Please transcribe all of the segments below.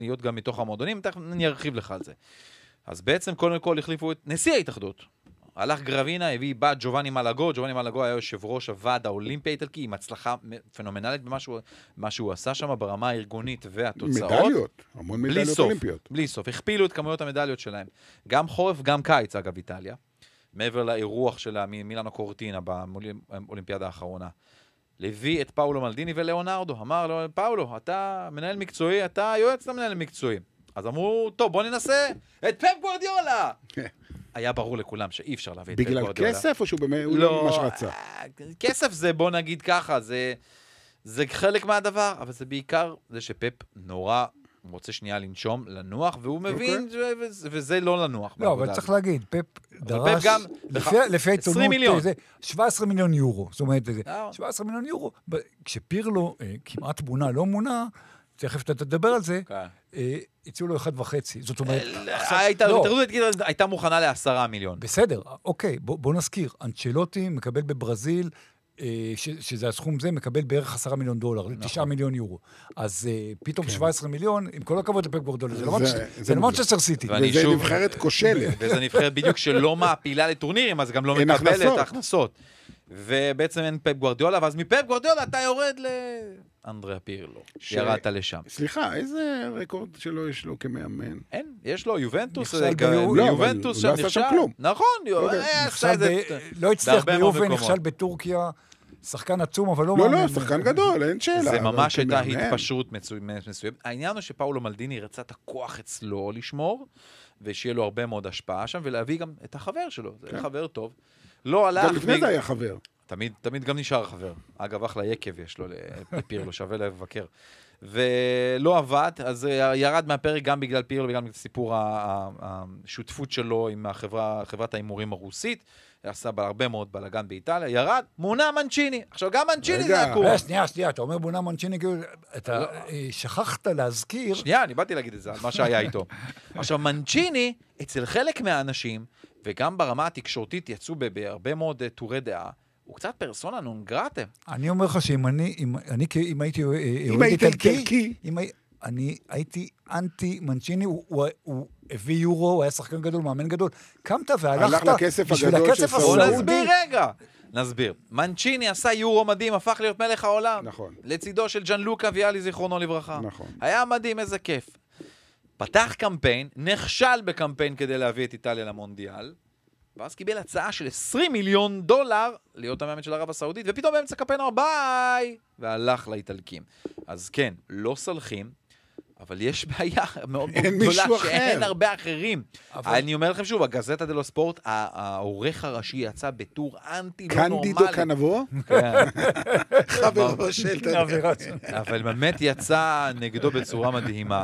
להיות גם מתוך המועדונים, אני ארחיב לך על זה. אז בעצם קודם כל החליפו את נשיא ההתאחדות. הלך גרבינה, הביא בת ג'ובאני מלאגו, ג'ובאני מלאגו היה יושב ראש הוועד האולימפי האיטלקי, עם הצלחה פנומנלית במה שהוא עשה שם ברמה הארגונית והתוצאות. מדליות, המון מדליות אולימפיות. בלי סוף, הכפילו את כמויות המדליות שלהם. גם חורף, גם קיץ, אגב, איטליה. מעבר לאירוח שלה מילאנו קורטינה באולימפיאדה האחרונה. לביא את פאולו מלדיני ולאונרדו. אמר לו, פאולו, אתה מנהל מקצועי, אתה יועץ למנהל מקצועי. אז אמרו, טוב, בוא ננסה את פפ גוארדיולה. היה ברור לכולם שאי אפשר להביא את פפ גוארדיולה. בגלל כסף או שהוא לא ממש רצה? כסף זה, בוא נגיד ככה, זה חלק מהדבר, אבל זה בעיקר זה שפפ נורא רוצה שנייה לנשום, לנוח, והוא מבין, וזה לא לנוח. לא, אבל צריך להגיד, פפ דרש, לפי העיתונות, 17 מיליון יורו. זאת אומרת, 17 מיליון יורו. כשפירלו כמעט מונה, לא מונה, תכף אתה תדבר על זה, הציעו לו 1.5. זאת אומרת, הייתה מוכנה ל10 מיליון. בסדר, אוקיי, בוא נזכיר, אנצ'לוטי מקבל בברזיל, שזה הסכום זה, מקבל בערך 10 מיליון דולר, 9 מיליון יורו. אז פתאום 17 מיליון, עם כל הכבוד לפפ גוארדיולה, זה לא מנצ'סטר סיטי. וזה נבחרת כושלת. וזה נבחרת בדיוק שלא מעפילה לטורנירים, אז גם לא מקבלת הכנסות. ובעצם אין פפ גוארדיולה, ואז מפפ גוארדיולה אתה יורד לאנדריה פירלו. ירדת לשם. סליחה, איזה רקורד שלו יש לו כמאמן? אין, יש לו יובנטוס. יובנטוס שם נכשל. נכון, לא הצליח ביובל, נכשל בטורקיה. שחקן עצום, אבל לא מאמן. לא, שחקן גדול, אין שאלה. זה ממש הייתה התפשרות מסוימת. העניין הוא שפאולו מלדיני רצה את הכוח אצלו לשמור, ושיהיה לו הרבה מאוד השפעה שם, ולהביא גם את החבר שלו. זה חבר טוב. לא הלך... גם לפני זה היה חבר. תמיד גם נשאר חבר. אגב, אחלה יקב יש לו לפירלו, שווה לבקר. ולא עבד, אז ירד מהפרק גם בגלל פירלו, וגם בגלל סיפור השותפות שלו עם חברת האימורים הרוסית. עשה הרבה מאוד בלגן באיטליה, ירד, מונה מנצ'יני. עכשיו, גם מנצ'יני זה הקור. שנייה, אתה אומר מונה מנצ'יני, אתה שכחת להזכיר... שנייה, אני באתי להגיד את זה, מה שהיה איתו. עכשיו, מנצ'יני, אצל חלק מהאנשים, וגם ברמה התקשורתית יצאו בהרבה מאוד טורי דעה, הוא קצת פרסונה נון גרטה. אני אומר לך שאם אם הייתי איטלקי, אני הייתי אנטי מנצ'יני, הוא הביא יורו, הוא היה שחקן גדול, מאמן גדול. קמת והלכת בשביל הכסף הסעודי. נסביר. מנצ'יני עשה יורו מדהים, הפך להיות מלך העולם. נכון. לצידו של ג'אן לוקה ויאלי זיכרונו לברכה. נכון. היה מדהים, איזה כיף. פתח קמפיין, נכשל בקמפיין כדי להביא את איטליה למונדיאל, ואז קיבל הצעה של 20 מיליון דולר להיות המאמן של ערב הסעודית, ופתאום באמצע קמפיין ביי, והלך לאיטלקים. אז כן, לא סלחים, אבל יש בעיה מאוד גדולה שאין הרבה אחרים. אני אומר לכם שוב, הגזטה דלו ספורט, העורך הראשי יצא בטור אנטי לא נורמלי. קנדידו קנבו? כן. חברו של אבל באמת יצא נגדו בצורה מדהימה.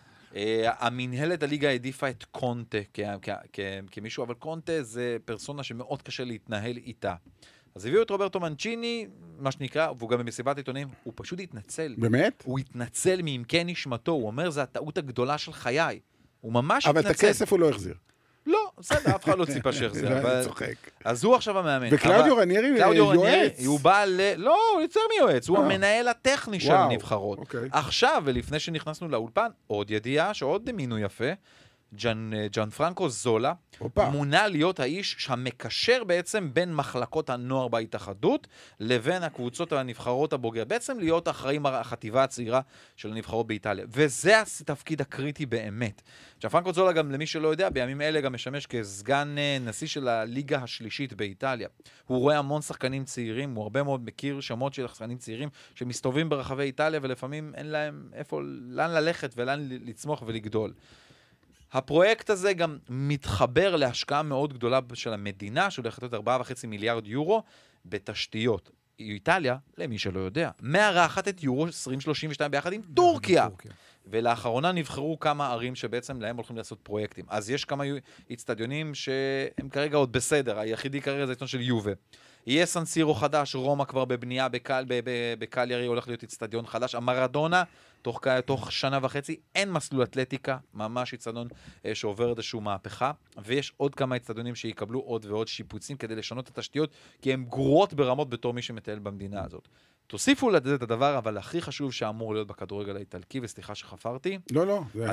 המנהלת הליגה העדיפה את קונטה כמישהו, אבל קונטה זה פרסונה שמאוד קשה להתנהל איתה. אז הביאו את רוברטו מנצ'יני, מה שנקרא, והוא גם במסיבת עיתונים, הוא פשוט התנצל. באמת? הוא התנצל מעמקי נשמתו, הוא אומר, זה הטעות הגדולה של חיי. הוא ממש התנצל. אבל את הכסף הוא לא החזיר. לא, בסדר, אף אחד לא ציפה שיחזיר. אני צוחק. אז הוא עכשיו המאמן. וקלאודיו רניירי יועץ? הוא בא לא, הוא יוצר מיועץ, הוא המנהל הטכני של הנבחרות. עכשיו, ולפני שנכנסנו לאולפן, עוד ידיעה שעוד מינוי יפה, ג'אן פרנקו זולה, מונה להיות האיש שהמקשר בעצם בין מחלקות הנוער בהתאחדות לבין הקבוצות הנבחרות הבוגר. בעצם להיות אחראים החטיבה הצעירה של הנבחרות באיטליה. וזה התפקיד הקריטי באמת. ג'אן פרנקו זולה, גם למי שלא יודע, בימים אלה גם משמש כסגן נשיא של הליגה השלישית באיטליה. הוא רואה המון שחקנים צעירים, הוא הרבה מאוד מכיר שמות של שחקנים צעירים שמסתובבים ברחבי איטליה, ולפעמים אין להם לאן ללכת ולאן לצמוח ולגדול. הפרויקט הזה גם מתחבר להשקעה מאוד גדולה של המדינה, שהולכת להיות 4.5 מיליארד יורו בתשתיות. איטליה, למי שלא יודע, מארחת את יורו 2032 ביחד עם טורקיה. ולאחרונה נבחרו כמה ערים שבעצם להם הולכים לעשות פרויקטים. אז יש כמה אצטדיונים שהם כרגע עוד בסדר, היחידי כרגע זה עיתון של יובה. יהיה סן סירו חדש, רומא כבר בבנייה, בקליארי הולך להיות אצטדיון חדש, המרדונה, תוך שנה וחצי, אין מסלול אתלטיקה, ממש אצטדיון שעובר איזשהו מהפכה, ויש עוד כמה אצטדיונים שיקבלו עוד ועוד שיפוצים כדי לשנות את התשתיות, כי הן גרועות ברמות בתור מי שמטייל במדינה הזאת. תוסיפו לזה את הדבר, אבל הכי חשוב שאמור להיות בכדורגל האיטלקי, וסליחה שחפרתי. לא,